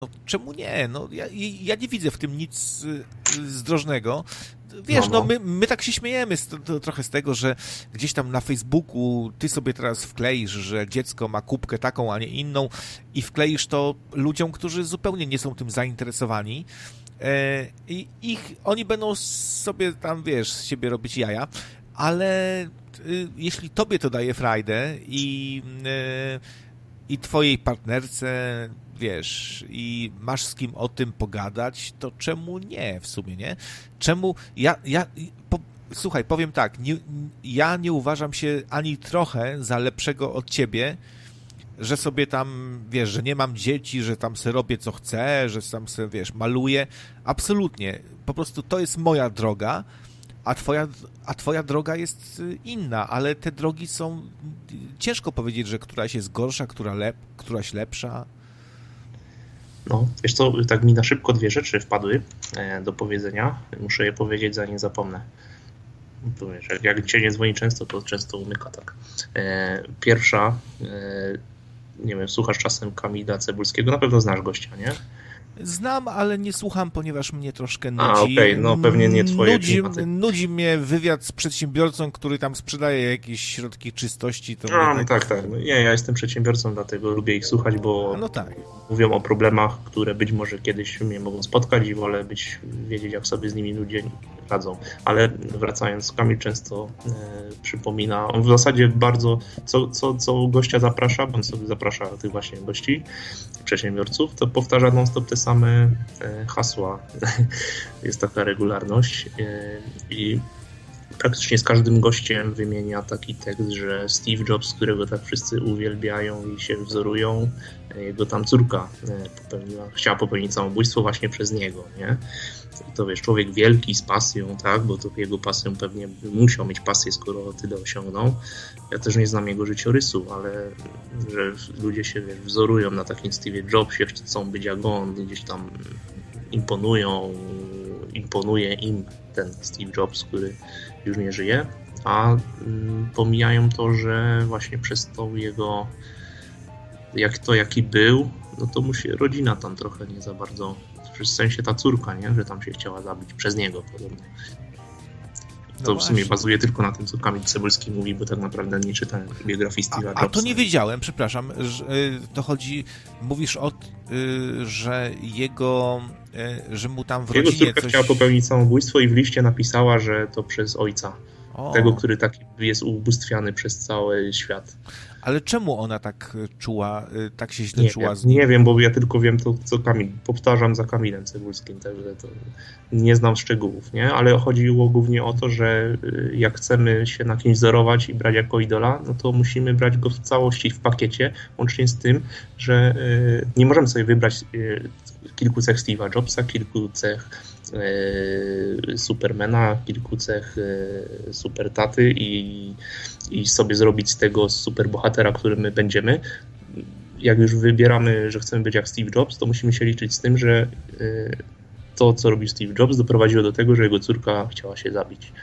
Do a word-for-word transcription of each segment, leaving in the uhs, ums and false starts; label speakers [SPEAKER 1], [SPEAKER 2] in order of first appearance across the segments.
[SPEAKER 1] No, czemu nie? No, ja, ja nie widzę w tym nic zdrożnego. Wiesz, no, no. no my, my tak się śmiejemy z, to, trochę z tego, że gdzieś tam na Facebooku ty sobie teraz wkleisz, że dziecko ma kubkę taką, a nie inną i wkleisz to ludziom, którzy zupełnie nie są tym zainteresowani e, i ich, oni będą sobie tam, wiesz, z siebie robić jaja, ale y, jeśli tobie to daje frajdę i, y, i twojej partnerce, wiesz, i masz z kim o tym pogadać, to czemu nie w sumie, nie? Czemu, ja, ja po, słuchaj, powiem tak, nie, ja nie uważam się ani trochę za lepszego od ciebie, że sobie tam, wiesz, że nie mam dzieci, że tam se robię co chcę, że sam se, wiesz, maluję. Absolutnie. Po prostu to jest moja droga, a twoja, a twoja droga jest inna, ale te drogi są, ciężko powiedzieć, że któraś jest gorsza, która lep, któraś lepsza.
[SPEAKER 2] No, wiesz co, tak mi na szybko dwie rzeczy wpadły do powiedzenia. Muszę je powiedzieć, zanim zapomnę. To wiesz, jak, jak cię nie dzwoni często, to często umyka tak. Pierwsza, nie wiem, słuchasz czasem Kamila Cebulskiego, na pewno znasz gościa, nie?
[SPEAKER 1] Znam, ale nie słucham, ponieważ mnie troszkę nudzi.
[SPEAKER 2] A, okej, okay. No pewnie nie twoje
[SPEAKER 1] nudzi, nudzi mnie wywiad z przedsiębiorcą, który tam sprzedaje jakieś środki czystości. To
[SPEAKER 2] A,
[SPEAKER 1] tak...
[SPEAKER 2] no tak, tak. No, nie, ja jestem przedsiębiorcą, dlatego lubię ich słuchać, bo
[SPEAKER 1] no tak.
[SPEAKER 2] mówią o problemach, które być może kiedyś mnie mogą spotkać i wolę być, wiedzieć, jak sobie z nimi ludzie radzą. Ale wracając, Kamil często e, przypomina, on w zasadzie bardzo, co, co, co gościa zaprasza, bo on sobie zaprasza tych właśnie gości, przedsiębiorców, to powtarza non-stop te same e, hasła. Jest taka regularność e, i praktycznie z każdym gościem wymienia taki tekst, że Steve Jobs, którego tak wszyscy uwielbiają i się wzorują, jego tam córka popełniła, chciała popełnić samobójstwo właśnie przez niego, nie? I to wiesz, człowiek wielki z pasją, tak, bo to jego pasją pewnie musiał mieć pasję, skoro tyle osiągnął. Ja też nie znam jego życiorysu, ale że ludzie się, wiesz, wzorują na takim Steve'ie Jobsie, chcą być jak on, gdzieś tam imponują, imponuje im ten Steve Jobs, który już nie żyje, a mm, pomijają to, że właśnie przez tą jego, jak to jaki był, no to mu się rodzina tam trochę nie za bardzo, w sensie ta córka, nie, że tam się chciała zabić przez niego podobno. To no w sumie bazuje tylko na tym, co Kamil Cebulski mówi, bo tak naprawdę nie czytałem biografii Steve'a Jobsa.
[SPEAKER 1] A to nie wiedziałem, przepraszam, że to chodzi, mówisz o, że jego, że mu tam w
[SPEAKER 2] jego
[SPEAKER 1] rodzinie
[SPEAKER 2] córka
[SPEAKER 1] coś...
[SPEAKER 2] chciała popełnić samobójstwo i w liście napisała, że to przez ojca.
[SPEAKER 1] O.
[SPEAKER 2] Tego, który taki jest ubóstwiany przez cały świat.
[SPEAKER 1] Ale czemu ona tak czuła, tak się źle
[SPEAKER 2] nie
[SPEAKER 1] czuła
[SPEAKER 2] wiem,
[SPEAKER 1] z nim?
[SPEAKER 2] Nie wiem, bo ja tylko wiem to, co Kamil. Powtarzam za Kamilem Cebulskim, także to nie znam szczegółów, nie? Ale chodziło głównie o to, że jak chcemy się na kimś wzorować i brać jako idola, no to musimy brać go w całości, w pakiecie, łącznie z tym, że nie możemy sobie wybrać kilku cech Steve'a Jobsa, kilku cech Supermana, kilku cech supertaty i, i sobie zrobić z tego superbohatera, którym my będziemy. Jak już wybieramy, że chcemy być jak Steve Jobs, to musimy się liczyć z tym, że to, co robił Steve Jobs, doprowadziło do tego, że jego córka chciała się zabić.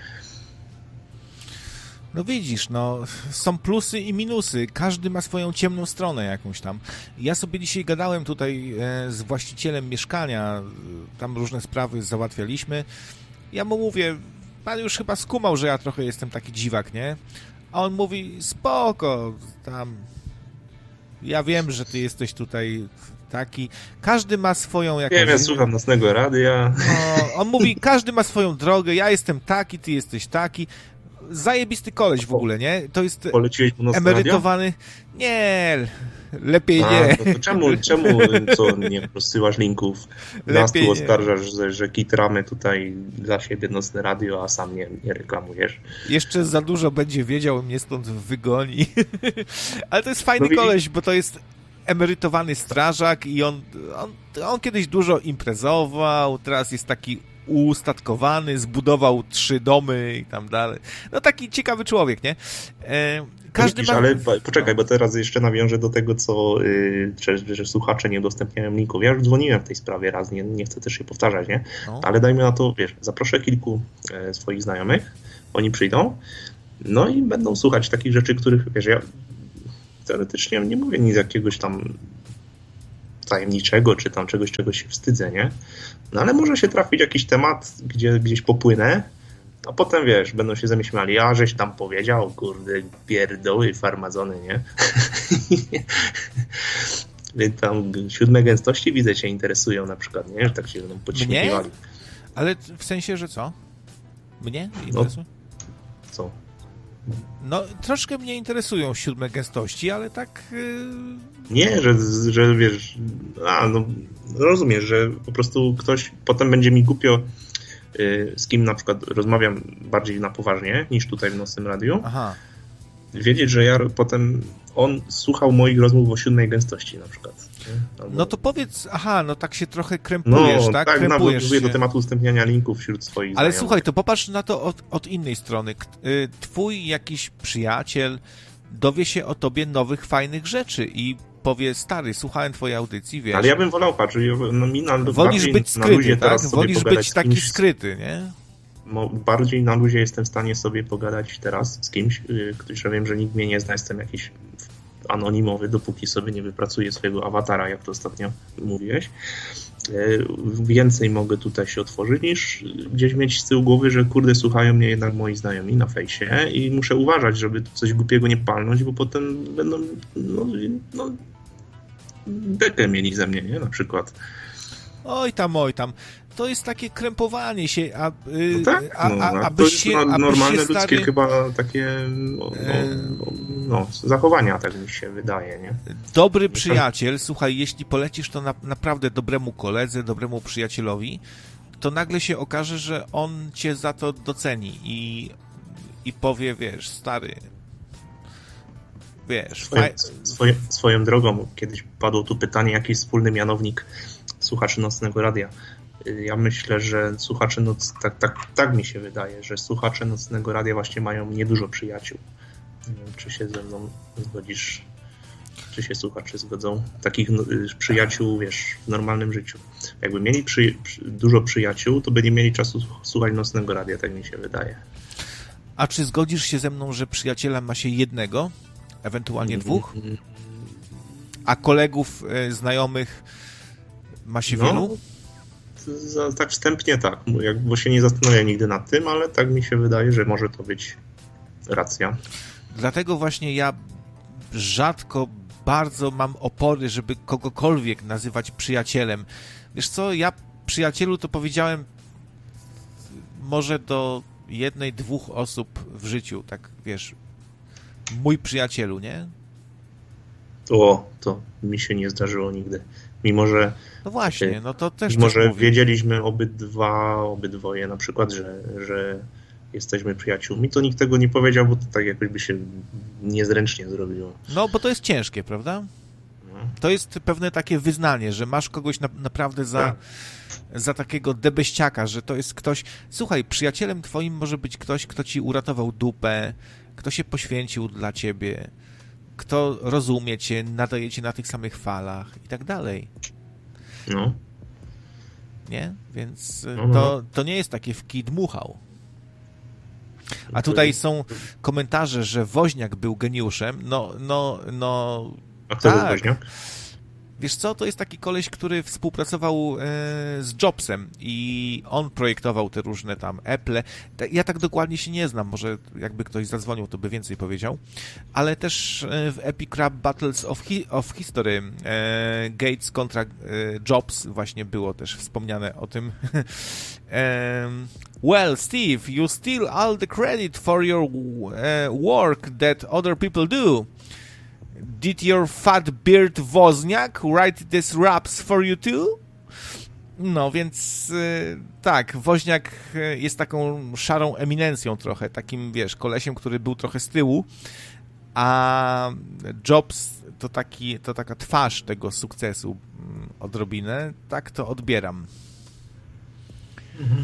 [SPEAKER 1] No widzisz, no są plusy i minusy. Każdy ma swoją ciemną stronę jakąś tam. Ja sobie dzisiaj gadałem tutaj e, z właścicielem mieszkania, tam różne sprawy załatwialiśmy. Ja mu mówię, pan już chyba skumał, że ja trochę jestem taki dziwak, nie? A on mówi, spoko, tam ja wiem, że ty jesteś tutaj taki. Każdy ma swoją jakąś...
[SPEAKER 2] Nie wiem, ja słucham nocnego radia.
[SPEAKER 1] No, on mówi, każdy ma swoją drogę, ja jestem taki, ty jesteś taki. Zajebisty koleś w ogóle, nie? To jest emerytowany... Nie, lepiej
[SPEAKER 2] A,
[SPEAKER 1] nie.
[SPEAKER 2] No to czemu, czemu co nie rozsyłasz linków? Nas tu oskarżasz, że, że kitramy tutaj dla siebie nocne radio, a sam nie, nie reklamujesz.
[SPEAKER 1] Jeszcze za dużo będzie wiedział, mnie stąd wygoni. Ale to jest fajny no, koleś, bo to jest emerytowany strażak i on, on, on kiedyś dużo imprezował, teraz jest taki ustatkowany, zbudował trzy domy i tam dalej. No taki ciekawy człowiek, nie? E, każdy
[SPEAKER 2] Widzisz,
[SPEAKER 1] ma...
[SPEAKER 2] Ale poczekaj, bo teraz jeszcze nawiążę do tego, co yy, że, że słuchacze nie udostępniają linków. Ja już dzwoniłem w tej sprawie raz, nie, nie chcę też się powtarzać, nie? No. Ale dajmy na to, wiesz, zaproszę kilku e, swoich znajomych, oni przyjdą, no i będą słuchać takich rzeczy, których, wiesz, ja teoretycznie nie mówię nic jakiegoś tam tajemniczego, czy tam czegoś, czego się wstydzę, nie? No ale może się trafić jakiś temat, gdzie gdzieś popłynę, a potem, wiesz, będą się ze mnie śmiali, a żeś tam powiedział, kurde, pierdoły, farmazony, nie? Tam siódme gęstości, widzę, cię interesują na przykład, nie? Że tak się będą podśmiechiwali.
[SPEAKER 1] Ale w sensie, że co? Mnie
[SPEAKER 2] No, co?
[SPEAKER 1] No, troszkę mnie interesują siódme gęstości, ale tak... Yy...
[SPEAKER 2] Nie, że, że wiesz... A, no, rozumiesz, że po prostu ktoś potem będzie mi głupio, yy, z kim na przykład rozmawiam bardziej na poważnie niż tutaj w Nocnym Radiu.
[SPEAKER 1] Aha.
[SPEAKER 2] Wiedzieć, że ja potem... On słuchał moich rozmów o siódmej gęstości na przykład. Albo...
[SPEAKER 1] No to powiedz, aha, no tak się trochę krępujesz,
[SPEAKER 2] no,
[SPEAKER 1] tak?
[SPEAKER 2] tak,
[SPEAKER 1] Krępujesz
[SPEAKER 2] nawiązuję
[SPEAKER 1] się.
[SPEAKER 2] do tematu udostępniania linków wśród swoich
[SPEAKER 1] Ale
[SPEAKER 2] znajomych.
[SPEAKER 1] słuchaj, to popatrz na to od, od innej strony. Twój jakiś przyjaciel dowie się o tobie nowych, fajnych rzeczy i powie, stary, słuchałem twojej audycji, wiesz.
[SPEAKER 2] Ale ja bym wolał, patrz, no, mi na,
[SPEAKER 1] wolisz być skryty, tak? Wolisz być taki
[SPEAKER 2] kimś,
[SPEAKER 1] skryty, nie?
[SPEAKER 2] Bardziej na luzie jestem w stanie sobie pogadać teraz z kimś, ktoś, że wiem, że nikt mnie nie zna, jestem jakiś anonimowy, dopóki sobie nie wypracuję swojego awatara, jak to ostatnio mówiłeś. Więcej mogę tutaj się otworzyć, niż gdzieś mieć z tyłu głowy, że kurde, słuchają mnie jednak moi znajomi na fejsie i muszę uważać, żeby coś głupiego nie palnąć, bo potem będą no, no bekę mieli ze mnie, nie? Na przykład.
[SPEAKER 1] Oj tam, oj tam. To jest takie krępowanie się, a,
[SPEAKER 2] no tak,
[SPEAKER 1] a,
[SPEAKER 2] no,
[SPEAKER 1] a,
[SPEAKER 2] a
[SPEAKER 1] abyś
[SPEAKER 2] to
[SPEAKER 1] się,
[SPEAKER 2] jest
[SPEAKER 1] abyś
[SPEAKER 2] normalne
[SPEAKER 1] się,
[SPEAKER 2] ludzkie
[SPEAKER 1] stary...
[SPEAKER 2] chyba takie no, no, no, zachowania, tak mi się wydaje, nie?
[SPEAKER 1] Dobry przyjaciel, słuchaj, jeśli polecisz to na, naprawdę dobremu koledze, dobremu przyjacielowi, to nagle się okaże, że on cię za to doceni i, i powie, wiesz, stary, wiesz...
[SPEAKER 2] Swoje,
[SPEAKER 1] faj...
[SPEAKER 2] swoje, swoją drogą, kiedyś padło tu pytanie, jaki jest wspólny mianownik słuchaczy Nocnego Radia. Ja myślę, że słuchacze noc, tak, tak, tak mi się wydaje, że słuchacze Nocnego Radia właśnie mają niedużo przyjaciół. Nie wiem, czy się ze mną zgodzisz, czy się słuchacze zgodzą. Takich przyjaciół, wiesz, w normalnym życiu. Jakby mieli przy, przy, dużo przyjaciół, to by nie mieli czasu słuchać Nocnego Radia, tak mi się wydaje.
[SPEAKER 1] A czy zgodzisz się ze mną, że przyjaciela ma się jednego, ewentualnie dwóch, a kolegów, e, znajomych ma się
[SPEAKER 2] no.
[SPEAKER 1] wielu?
[SPEAKER 2] Za, tak wstępnie tak, bo się nie zastanawiam nigdy nad tym, ale tak mi się wydaje, że może to być racja.
[SPEAKER 1] Dlatego właśnie ja rzadko bardzo mam opory, żeby kogokolwiek nazywać przyjacielem. Wiesz co, ja przyjacielu to powiedziałem może do jednej, dwóch osób w życiu, tak wiesz, mój przyjacielu, nie?
[SPEAKER 2] O, to mi się nie zdarzyło nigdy. Mimo, że
[SPEAKER 1] no właśnie, no to też
[SPEAKER 2] mimo, że
[SPEAKER 1] mówię.
[SPEAKER 2] wiedzieliśmy obydwa, obydwoje na przykład, że, że jesteśmy przyjaciółmi, to nikt tego nie powiedział, bo to tak jakoś by się niezręcznie zrobiło.
[SPEAKER 1] No, bo to jest ciężkie, prawda? No. To jest pewne takie wyznanie, że masz kogoś na, naprawdę za, tak. za takiego debeściaka, że to jest ktoś... Słuchaj, przyjacielem twoim może być ktoś, kto ci uratował dupę, kto się poświęcił dla ciebie, kto rozumie cię, nadaje cię na tych samych falach i tak dalej.
[SPEAKER 2] No.
[SPEAKER 1] Nie? Więc
[SPEAKER 2] no, no.
[SPEAKER 1] To, to nie jest takie w kij dmuchał. A tutaj są komentarze, że Woźniak był geniuszem. No, no, no...
[SPEAKER 2] A kto
[SPEAKER 1] tak.
[SPEAKER 2] był Woźniak?
[SPEAKER 1] Wiesz co, to jest taki koleś, który współpracował e, z Jobsem i on projektował te różne tam Apple. Ja tak dokładnie się nie znam, może jakby ktoś zadzwonił, to by więcej powiedział. Ale też e, w Epic Rap Battles of, Hi- of History e, Gates kontra e, Jobs właśnie było też wspomniane o tym. e, well, Steve, you steal all the credit for your e, work that other people do. Did your fat beard Wozniak write these raps for you too? No, więc yy, tak, Woźniak jest taką szarą eminencją trochę, takim, wiesz, kolesiem, który był trochę z tyłu, a Jobs to, taki, to taka twarz tego sukcesu odrobinę. Tak to odbieram.
[SPEAKER 2] Mhm.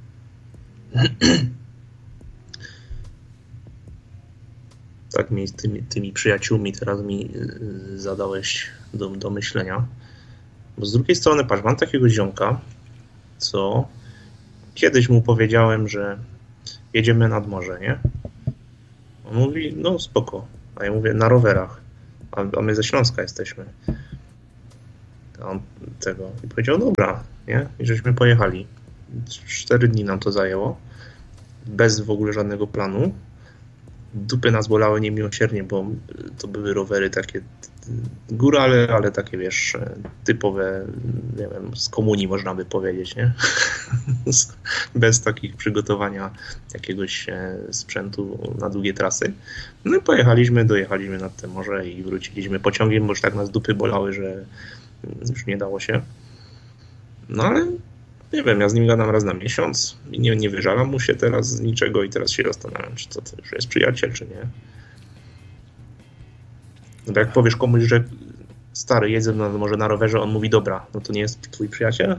[SPEAKER 2] Tak mi z tymi, tymi przyjaciółmi teraz mi zadałeś do, do myślenia. Bo z drugiej strony, patrz, mam takiego ziomka, co kiedyś mu powiedziałem, że jedziemy nad morze, nie? On mówi, no spoko. A ja mówię, na rowerach. A, a my ze Śląska jesteśmy. On tego i powiedział, dobra, nie? I żeśmy pojechali. Cztery dni nam to zajęło. Bez w ogóle żadnego planu. Dupy nas bolały niemiłosiernie, bo to były rowery takie górale, ale takie, wiesz, typowe, nie wiem, z komunii można by powiedzieć, nie? Bez takich przygotowania jakiegoś sprzętu na długie trasy. No i pojechaliśmy, dojechaliśmy nad te morze i wróciliśmy pociągiem, bo już tak nas dupy bolały, że już nie dało się. No ale nie wiem, ja z nim gadam raz na miesiąc i nie, nie wyżalam mu się teraz z niczego i teraz się zastanawiam, czy to, to już jest przyjaciel, czy nie. No bo jak powiesz komuś, że stary, jedź ze mną może na rowerze, on mówi dobra, no to nie jest twój przyjaciel?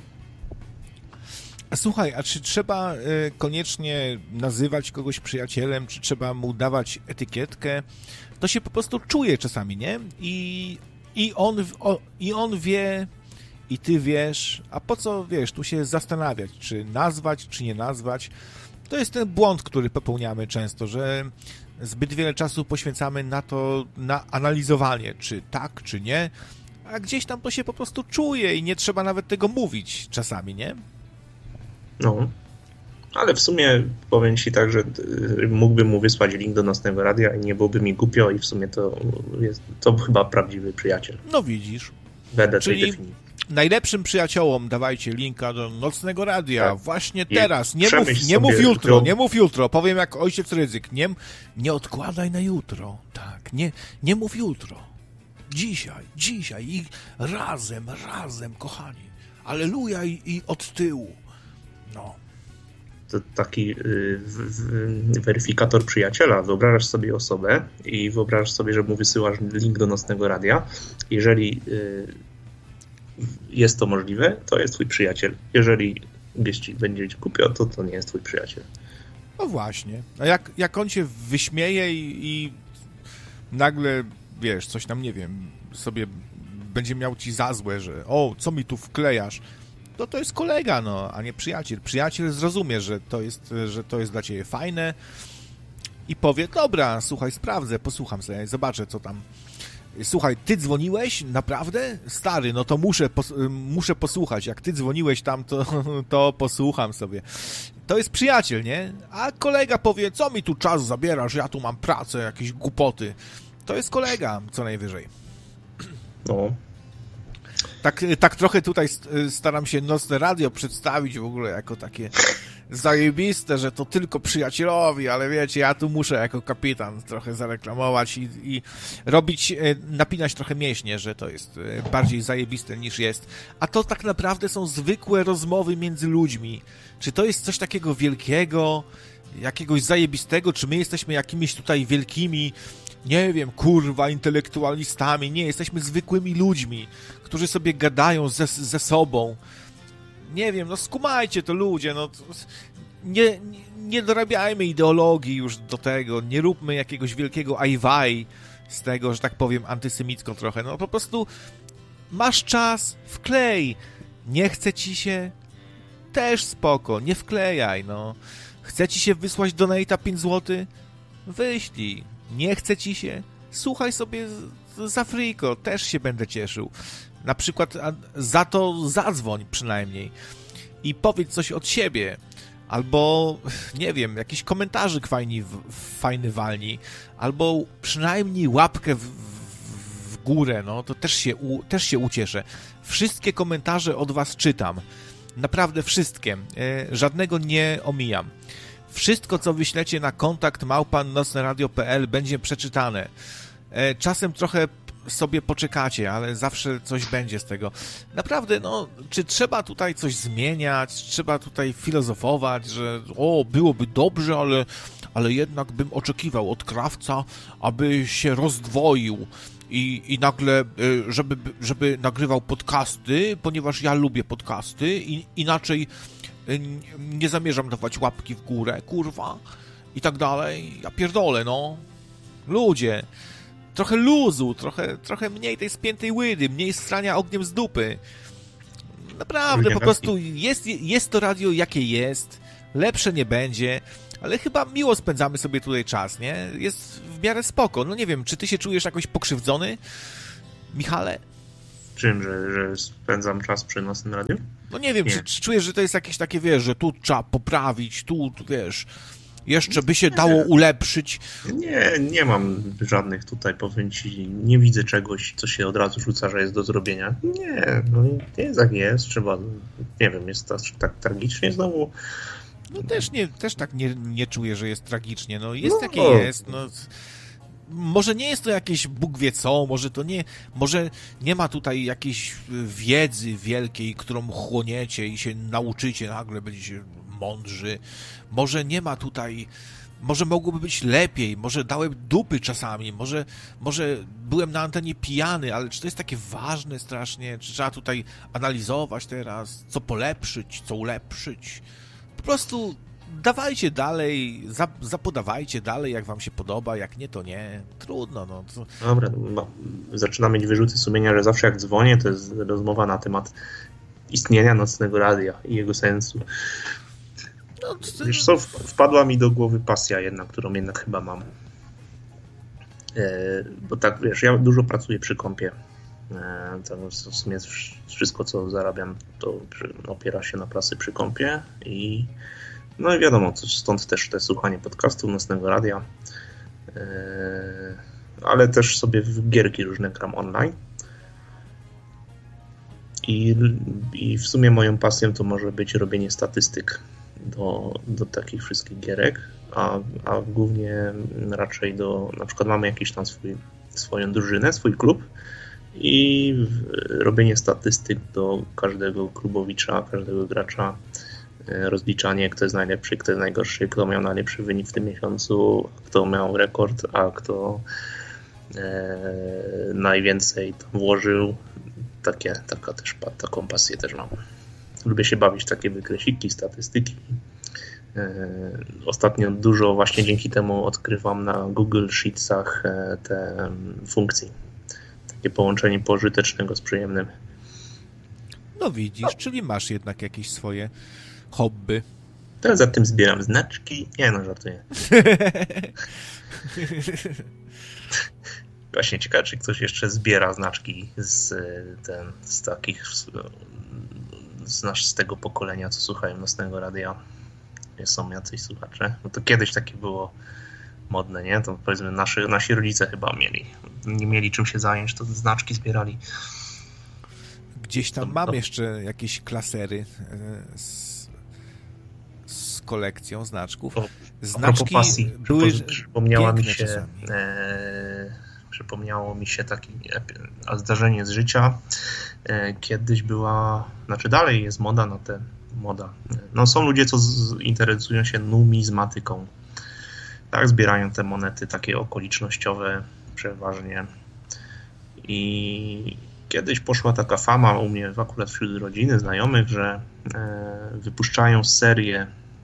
[SPEAKER 1] A słuchaj, a czy trzeba y, koniecznie nazywać kogoś przyjacielem, czy trzeba mu dawać etykietkę? To się po prostu czuje czasami, nie? I, i, on, o, i on wie, i ty wiesz, a po co, wiesz, tu się zastanawiać, czy nazwać, czy nie nazwać. To jest ten błąd, który popełniamy często, że zbyt wiele czasu poświęcamy na to, na analizowanie, czy tak, czy nie, a gdzieś tam to się po prostu czuje i nie trzeba nawet tego mówić czasami, nie?
[SPEAKER 2] No, ale w sumie powiem ci tak, że mógłbym mu wysłać link do Nocnego Radia i nie byłoby mi głupio i w sumie to jest to chyba prawdziwy przyjaciel.
[SPEAKER 1] No widzisz.
[SPEAKER 2] Wedle
[SPEAKER 1] Czyli
[SPEAKER 2] tej definicji.
[SPEAKER 1] Najlepszym przyjaciołom dawajcie linka do Nocnego Radia. Tak. Właśnie teraz. Nie mów, nie
[SPEAKER 2] sobie,
[SPEAKER 1] mów jutro,
[SPEAKER 2] to...
[SPEAKER 1] nie mów jutro. Powiem jak ojciec Rydzyk. Nie, nie odkładaj na jutro. Tak, nie, nie mów jutro. Dzisiaj, dzisiaj i razem, razem, kochani. Alleluja i, i od tyłu. No.
[SPEAKER 2] To taki y, w, w, weryfikator przyjaciela. Wyobrażasz sobie osobę i wyobrażasz sobie, że mu wysyłasz link do Nocnego Radia. Jeżeli y, jest to możliwe, to jest twój przyjaciel. Jeżeli gdzieś ci będzie głupio, to to nie jest twój przyjaciel.
[SPEAKER 1] No właśnie. A jak, jak on cię wyśmieje i, i nagle, wiesz, coś tam, nie wiem, sobie będzie miał ci za złe, że o, co mi tu wklejasz, to to jest kolega, no, a nie przyjaciel. Przyjaciel zrozumie, że to jest, że to jest dla ciebie fajne i powie, dobra, słuchaj, sprawdzę, posłucham sobie, zobaczę, co tam. Słuchaj, ty dzwoniłeś? Naprawdę? Stary, no to muszę, pos muszę posłuchać. Jak ty dzwoniłeś tam, to, to posłucham sobie. To jest przyjaciel, nie? A kolega powie, co mi tu czas zabierasz, ja tu mam pracę, jakieś głupoty. To jest kolega, co najwyżej.
[SPEAKER 2] No.
[SPEAKER 1] Tak, tak trochę tutaj staram się Nocne Radio przedstawić w ogóle jako takie zajebiste, że to tylko przyjacielowi, ale wiecie, ja tu muszę jako kapitan trochę zareklamować i, i robić, napinać trochę mięśnie, że to jest bardziej zajebiste niż jest. A to tak naprawdę są zwykłe rozmowy między ludźmi. Czy to jest coś takiego wielkiego, jakiegoś zajebistego, czy my jesteśmy jakimiś tutaj wielkimi, nie wiem, kurwa, intelektualistami? Nie, jesteśmy zwykłymi ludźmi, którzy sobie gadają ze, ze sobą. Nie wiem, no skumajcie to, ludzie, no nie, nie, nie dorabiajmy ideologii już do tego, nie róbmy jakiegoś wielkiego ajwaj z tego, że tak powiem, antysemicko trochę, no po prostu masz czas, wklej, nie chce ci się, też spoko, nie wklejaj, no. Chce ci się wysłać donate'a pięć złotych? Wyślij. Nie chce ci się? Słuchaj sobie z, z Afriko, też się będę cieszył. Na przykład za to zadzwoń przynajmniej i powiedz coś od siebie. Albo, nie wiem, jakiś komentarzyk fajny, fajny walni. Albo przynajmniej łapkę w, w, w górę, no to też się, u, też się ucieszę. Wszystkie komentarze od was czytam. Naprawdę wszystkie. E, żadnego nie omijam. Wszystko, co wyślecie na kontakt małpa nocneradio kropka p l będzie przeczytane. E, czasem trochę sobie poczekacie, ale zawsze coś będzie z tego. Naprawdę, no, czy trzeba tutaj coś zmieniać, trzeba tutaj filozofować, że o, byłoby dobrze, ale, ale jednak bym oczekiwał od krawca, aby się rozdwoił i, i nagle, żeby, żeby nagrywał podcasty, ponieważ ja lubię podcasty i inaczej nie zamierzam dawać łapki w górę, kurwa, i tak dalej. Ja pierdolę, no. Ludzie, trochę luzu, trochę, trochę mniej tej spiętej łydy, mniej strania ogniem z dupy. Naprawdę, po prostu jest, jest to radio, jakie jest, lepsze nie będzie, ale chyba miło spędzamy sobie tutaj czas, nie? Jest w miarę spoko. No nie wiem, czy ty się czujesz jakoś pokrzywdzony, Michale?
[SPEAKER 2] Czym, że, że spędzam czas przy Nocnym Radiu?
[SPEAKER 1] No nie wiem, nie. Czy, czy czujesz, że to jest jakieś takie, wiesz, że tu trzeba poprawić, tu, tu wiesz, jeszcze by się dało ulepszyć?
[SPEAKER 2] Nie, nie mam żadnych tutaj, powiem ci, nie widzę czegoś, co się od razu rzuca, że jest do zrobienia. Nie, no nie jest jak jest, trzeba, nie wiem, jest tak, tak tragicznie znowu.
[SPEAKER 1] No też nie, też tak nie, nie czuję, że jest tragicznie, no jest no, jakie jest, no... Może nie jest to jakieś Bóg wie co, może to nie, może nie ma tutaj jakiejś wiedzy wielkiej, którą chłoniecie i się nauczycie, nagle będziecie mądrzy. Może nie ma tutaj, może mogłoby być lepiej, może dałem dupy czasami, może, może byłem na antenie pijany, ale czy to jest takie ważne strasznie, czy trzeba tutaj analizować teraz, co polepszyć, co ulepszyć? Po prostu dawajcie dalej, zapodawajcie dalej, jak wam się podoba, jak nie, to nie. Trudno, no. To...
[SPEAKER 2] Dobra, no, zaczynam mieć wyrzuty sumienia, że zawsze jak dzwonię, to jest rozmowa na temat istnienia Nocnego Radia i jego sensu. No, to... Wiesz co, wpadła mi do głowy pasja jedna, którą jednak chyba mam. E, bo tak, wiesz, ja dużo pracuję przy kompie. E, to w sumie wszystko, co zarabiam, to opiera się na pracy przy kompie i no i wiadomo, stąd też te słuchanie podcastów, Nocnego Radia, yy, ale też sobie w gierki różne gram online. I, I w sumie moją pasją to może być robienie statystyk do, do takich wszystkich gierek, a, a głównie raczej do, na przykład mamy jakiś tam swój, swoją drużynę, swój klub i robienie statystyk do każdego klubowicza, każdego gracza, rozliczanie, kto jest najlepszy, kto jest najgorszy, kto miał najlepszy wynik w tym miesiącu, kto miał rekord, a kto e, najwięcej tam włożył. Takie, taka też, taką pasję też mam. Lubię się bawić w takie wykresiki, statystyki. E, ostatnio dużo właśnie dzięki temu odkrywam na Google Sheetsach e, te funkcje. Takie połączenie pożytecznego z przyjemnym.
[SPEAKER 1] No widzisz, czyli masz jednak jakieś swoje hobby.
[SPEAKER 2] To za tym zbieram znaczki. Nie no, żartuję. Właśnie ciekawe, czy ktoś jeszcze zbiera znaczki z, ten, z takich z, nasz, z tego pokolenia, co słuchają Nocnego Radia. Nie są jacyś słuchacze. No to kiedyś takie było modne, nie? To powiedzmy nasi, nasi rodzice chyba mieli. Nie mieli czym się zająć, to znaczki zbierali.
[SPEAKER 1] Gdzieś tam to, mam to... jeszcze jakieś klasery z kolekcją znaczków.
[SPEAKER 2] O,
[SPEAKER 1] Znaczki
[SPEAKER 2] pasji,
[SPEAKER 1] były
[SPEAKER 2] przypomniała mi się e, przypomniało mi się takie e, zdarzenie z życia. E, kiedyś była, znaczy dalej jest moda na te moda. No są ludzie, co z, interesują się numizmatyką. Tak, zbierają te monety takie okolicznościowe przeważnie. I kiedyś poszła taka fama u mnie akurat wśród rodziny, znajomych, że e, wypuszczają serię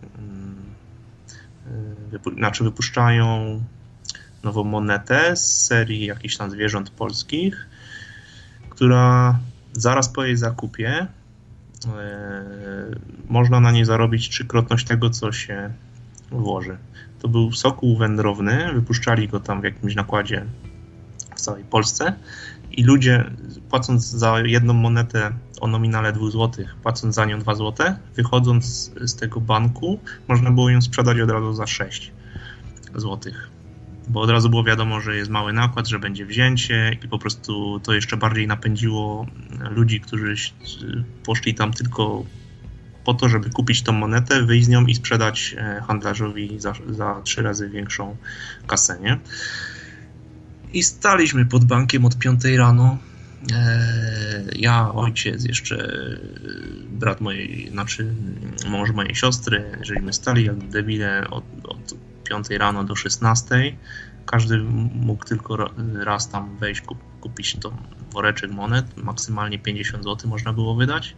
[SPEAKER 2] Wypu- znaczy wypuszczają nową monetę z serii jakichś tam zwierząt polskich, która zaraz po jej zakupie e, można na niej zarobić trzykrotność tego, co się włoży. To był sokół wędrowny, wypuszczali go tam w jakimś nakładzie w całej Polsce i ludzie, płacąc za jedną monetę o nominale dwa złote, płacąc za nią dwa złote, wychodząc z tego banku, można było ją sprzedać od razu za sześć złotych. Bo od razu było wiadomo, że jest mały nakład, że będzie wzięcie i po prostu to jeszcze bardziej napędziło ludzi, którzy poszli tam tylko po to, żeby kupić tą monetę, wyjść z nią i sprzedać handlarzowi za, za trzy razy większą kasę, nie? I staliśmy pod bankiem od piątej rano. Ja, ojciec, jeszcze brat mojej, znaczy mąż mojej siostry, żeśmy stali jak debile od, od piątej rano do szesnastej. Każdy mógł tylko raz tam wejść, kupić to woreczek monet. Maksymalnie pięćdziesiąt złotych można było wydać.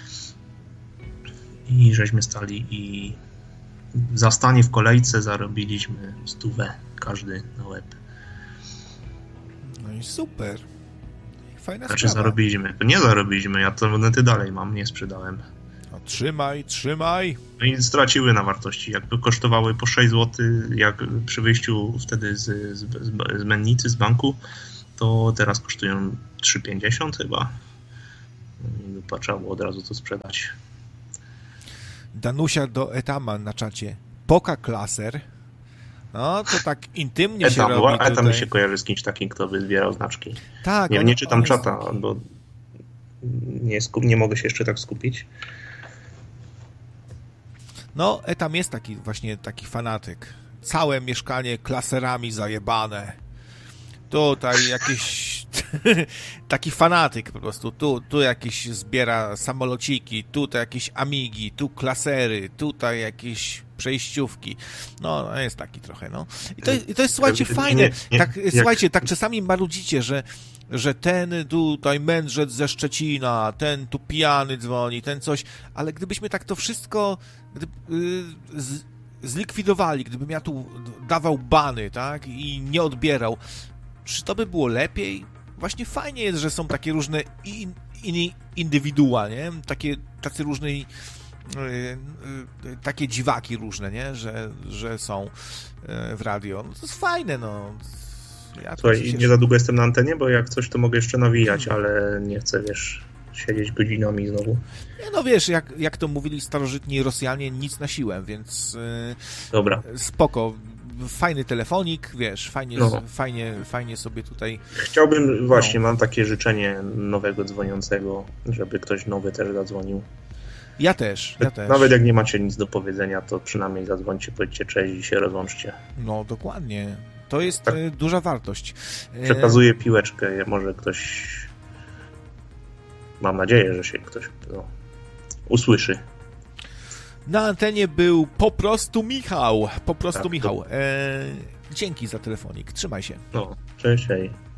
[SPEAKER 2] I żeśmy stali i za stanie w kolejce zarobiliśmy stówę każdy na łeb.
[SPEAKER 1] No i super. Fajna
[SPEAKER 2] znaczy
[SPEAKER 1] sprawa.
[SPEAKER 2] zarobiliśmy. Nie zarobiliśmy, ja te monety dalej mam, nie sprzedałem.
[SPEAKER 1] No, trzymaj, trzymaj.
[SPEAKER 2] No i straciły na wartości. Jakby kosztowały po sześć złotych, jak przy wyjściu wtedy z, z, z mennicy, z banku, to teraz kosztują trzy pięćdziesiąt chyba. trzeba było od razu to sprzedać.
[SPEAKER 1] Danusia do Etama na czacie. Poka Klaser. No, to tak intymnie
[SPEAKER 2] Etam,
[SPEAKER 1] się robi
[SPEAKER 2] Etam
[SPEAKER 1] tutaj.
[SPEAKER 2] mi się kojarzy z kimś takim, kto by zbierał znaczki.
[SPEAKER 1] Tak.
[SPEAKER 2] Nie,
[SPEAKER 1] on,
[SPEAKER 2] nie czytam
[SPEAKER 1] on jest...
[SPEAKER 2] czata, bo nie, skup, nie mogę się jeszcze tak skupić.
[SPEAKER 1] No, Etam jest taki właśnie taki fanatyk. Całe mieszkanie klaserami zajebane. Tutaj jakiś taki fanatyk po prostu. Tu, tu jakiś zbiera samolociki, tutaj jakieś Amigi, tu klasery, tutaj jakieś przejściówki. No, no jest taki trochę, no. I to, i to jest, słuchajcie, fajne.
[SPEAKER 2] Nie, nie,
[SPEAKER 1] tak,
[SPEAKER 2] jak...
[SPEAKER 1] słuchajcie, tak czasami marudzicie, że że ten tutaj mędrzec ze Szczecina, ten tu pijany dzwoni, ten coś, ale gdybyśmy tak to wszystko gdy, yy, z, zlikwidowali, gdybym ja tu dawał bany, tak, i nie odbierał, czy to by było lepiej? Właśnie fajnie jest, że są takie różne in, in, indywidua, nie? Takie, tacy różne yy, yy, takie dziwaki różne, nie? Że, że są yy, w radio. No to jest fajne, no. Ja
[SPEAKER 2] Słuchaj, się... nie za długo jestem na antenie, bo jak coś, to mogę jeszcze nawijać, ale nie chcę, wiesz, siedzieć godzinami znowu.
[SPEAKER 1] Nie, no wiesz, jak, jak to mówili starożytni Rosjanie, nic na siłę, więc yy,
[SPEAKER 2] dobra.
[SPEAKER 1] Spoko. Fajny telefonik, wiesz, fajnie, no. fajnie, fajnie sobie tutaj...
[SPEAKER 2] Chciałbym, właśnie, no. mam takie życzenie nowego dzwoniącego, żeby ktoś nowy też zadzwonił.
[SPEAKER 1] Ja też, ja też.
[SPEAKER 2] Nawet jak nie macie nic do powiedzenia, to przynajmniej zadzwońcie, powiedzcie cześć i się rozłączcie.
[SPEAKER 1] No, dokładnie. To jest tak. duża wartość.
[SPEAKER 2] Przekazuję piłeczkę, może ktoś... Mam nadzieję, że się ktoś no, usłyszy.
[SPEAKER 1] Na antenie był po prostu Michał. Po prostu
[SPEAKER 2] tak,
[SPEAKER 1] Michał.
[SPEAKER 2] To...
[SPEAKER 1] E, dzięki za telefonik. Trzymaj się.
[SPEAKER 2] No, cześć, hej.